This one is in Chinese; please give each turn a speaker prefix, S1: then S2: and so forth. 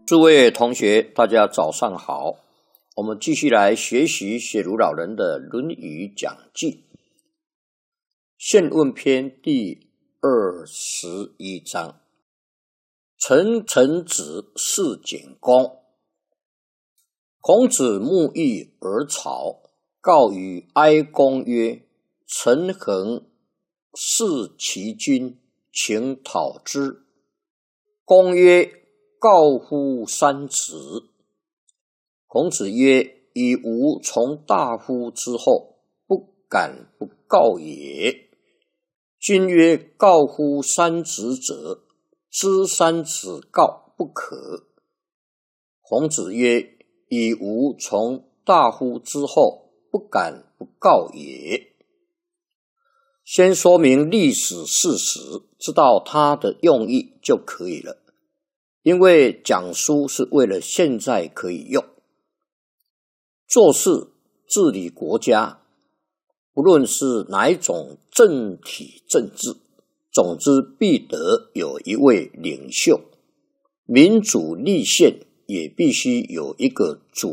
S1: 诸位同学，大家早上好。我们继续来学习写如老人的《论语》讲记，宪问篇第21章。臣子事简公。孔子慕义而朝，告于哀公曰：臣恒视其君，请讨之。公曰：告乎三子。孔子曰：以吾从大夫之后，不敢不告也。君曰：告乎三子者，知三子告不可。孔子曰：以吾从大夫之后，不敢不告也。先说明历史事实，知道它的用意就可以了。因为讲书是为了现在可以用，做事治理国家，不论是哪一种政体政治，总之必得有一位领袖，民主立宪也必须有一个主